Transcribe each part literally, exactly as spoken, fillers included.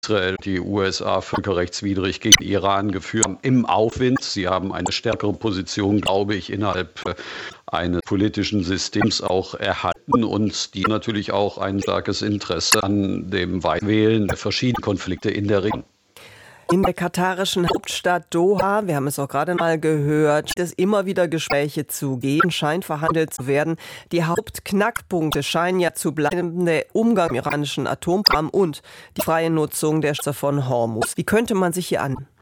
Israel, die U S A völkerrechtswidrig gegen Iran geführt haben, im Aufwind. Sie haben eine stärkere Position, glaube ich, innerhalb eines politischen Systems auch erhalten und die natürlich auch ein starkes Interesse an dem Weitwählen der verschiedenen Konflikte in der Region. In der katarischen Hauptstadt Doha, wir haben es auch gerade mal gehört, scheint es immer wieder Gespräche zu geben, scheint verhandelt zu werden. Die Hauptknackpunkte scheinen ja zu bleiben der Umgang mit dem iranischen Atomprogramm und die freie Nutzung der Straße von Hormuz. Wie könnte man sich hier an?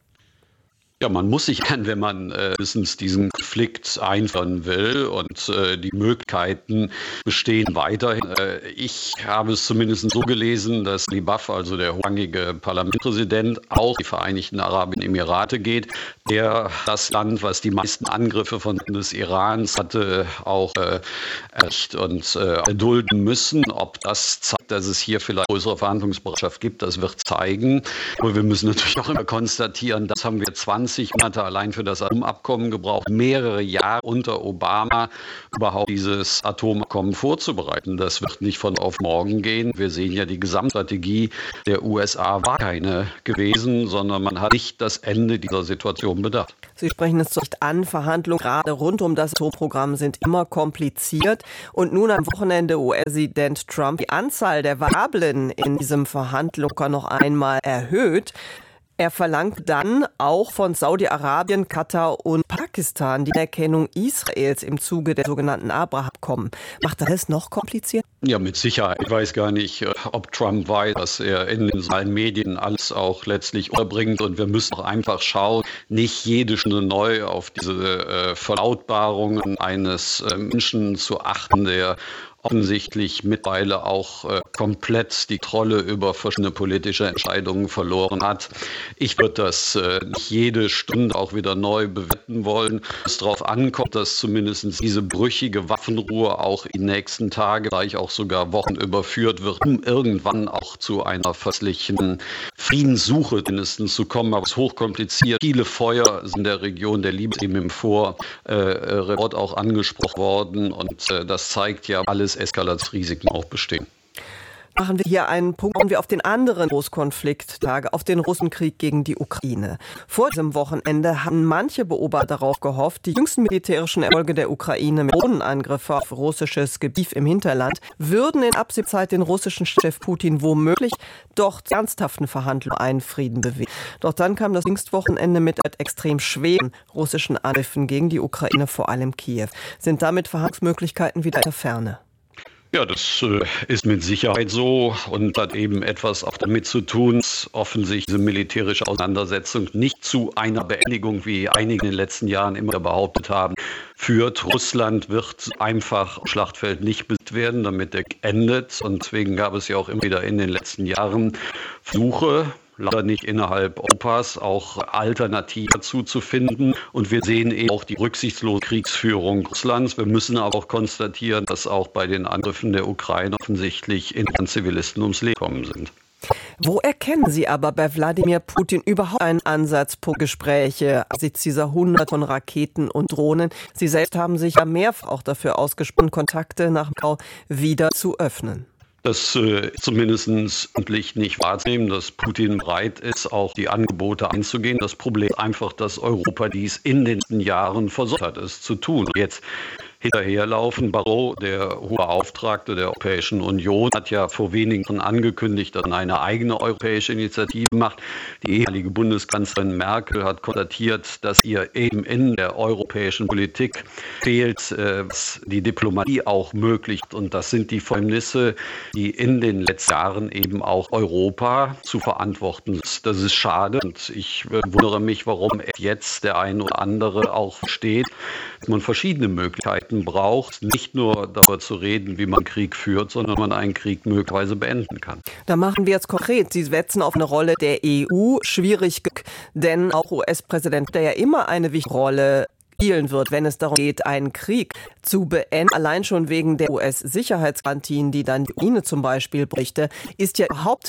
Ja, man muss sich an, wenn man äh, mindestens diesen Konflikt einführen will und äh, die Möglichkeiten bestehen weiterhin. Äh, ich habe es zumindest so gelesen, dass Libaf, also der hochrangige Parlamentspräsident, auch die Vereinigten Arabischen Emirate geht, der das Land, was die meisten Angriffe von des Irans hatte, auch äh, erricht und äh, erdulden müssen. Ob das zeigt, dass es hier vielleicht größere Verhandlungsbereitschaft gibt, das wird zeigen. Aber wir müssen natürlich auch immer konstatieren, das haben wir zwanzig Monate allein für das Atomabkommen gebraucht, mehrere Jahre unter Obama überhaupt dieses Atomabkommen vorzubereiten. Das wird nicht von auf morgen gehen. Wir sehen ja, die Gesamtstrategie der U S A war keine gewesen, sondern man hat nicht das Ende dieser Situation bedacht. Sie sprechen es nicht an, Verhandlungen gerade rund um das Atomprogramm sind immer kompliziert. Und nun am Wochenende U S-Präsident Trump die Anzahl der Variablen in diesem Verhandlungen noch einmal erhöht. Er verlangt dann auch von Saudi-Arabien, Katar und Pakistan die Anerkennung Israels im Zuge der sogenannten Abraham-Abkommen. Macht das noch kompliziert? Ja, mit Sicherheit. Ich weiß gar nicht, ob Trump weiß, dass er in den sozialen Medien alles auch letztlich unterbringt. Und wir müssen auch einfach schauen, nicht jede Stunde neu auf diese äh, Verlautbarungen eines äh, Menschen zu achten, der offensichtlich mittlerweile auch äh, komplett die Kontrolle über verschiedene politische Entscheidungen verloren hat. Ich würde das äh, nicht jede Stunde auch wieder neu bewerten wollen. Es darauf ankommt, dass zumindest diese brüchige Waffenruhe auch in den nächsten Tagen, vielleicht auch sogar Wochen überführt wird, um irgendwann auch zu einer verlässlichen Friedenssuche mindestens zu kommen. Aber es ist hochkompliziert. Viele Feuer sind in der Region der Libanon im Vorreport äh, auch angesprochen worden und äh, das zeigt ja, alles Eskalationsrisiken auch bestehen. Machen wir hier einen Punkt, kommen wir auf den anderen Großkonflikttage, auf den Russenkrieg gegen die Ukraine. Vor diesem Wochenende haben manche Beobachter darauf gehofft, die jüngsten militärischen Erfolge der Ukraine mit Drohnenangriffen auf russisches Gebiet im Hinterland würden in absehbarer Zeit den russischen Chef Putin womöglich doch zu ernsthaften Verhandlungen einen Frieden bewegen. Doch dann kam das Pfingstwochenende mit extrem schweren russischen Angriffen gegen die Ukraine, vor allem Kiew. Sind damit Verhandlungsmöglichkeiten wieder in der Ferne? Ja, das äh, ist mit Sicherheit so und hat eben etwas auch damit zu tun, dass offensichtlich diese militärische Auseinandersetzung nicht zu einer Beendigung, wie einige in den letzten Jahren immer behauptet haben, führt. Russland wird einfach am Schlachtfeld nicht besiegt werden, damit er endet. Und deswegen gab es ja auch immer wieder in den letzten Jahren Versuche, leider nicht innerhalb Europas, auch Alternativen dazu zu finden. Und wir sehen eben auch die rücksichtslose Kriegsführung Russlands. Wir müssen aber auch konstatieren, dass auch bei den Angriffen der Ukraine offensichtlich Zivilisten ums Leben gekommen sind. Wo erkennen Sie aber bei Wladimir Putin überhaupt einen Ansatzpunkt Gespräche angesichts dieser Hundert von Raketen und Drohnen? Sie selbst haben sich ja mehrfach auch dafür ausgesprochen, Kontakte nach Moskau wieder zu öffnen. Das äh, zumindest endlich nicht wahrzunehmen, dass Putin bereit ist, auch die Angebote einzugehen. Das Problem ist einfach, dass Europa dies in den letzten Jahren versäumt hat, es zu tun. Jetzt hinterherlaufen. Barrot, der hohe Beauftragte der Europäischen Union, hat ja vor wenigen Jahren angekündigt, dass er eine eigene europäische Initiative macht. Die ehemalige Bundeskanzlerin Merkel hat konstatiert, dass ihr eben in der europäischen Politik fehlt, was die Diplomatie auch möglich. Und das sind die Versäumnisse, die in den letzten Jahren eben auch Europa zu verantworten ist. Das ist schade und ich wundere mich, warum jetzt der eine oder andere auch versteht, dass man verschiedene Möglichkeiten braucht, nicht nur darüber zu reden, wie man Krieg führt, sondern man einen Krieg möglicherweise beenden kann. Da machen wir jetzt konkret. Sie setzen auf eine Rolle der E U. Schwierig, denn auch U S-Präsident, der ja immer eine wichtige Rolle spielen wird, wenn es darum geht, einen Krieg zu beenden, allein schon wegen der U S-Sicherheitsgarantien, die dann die Ukraine zum Beispiel bräuchte, ist ja überhaupt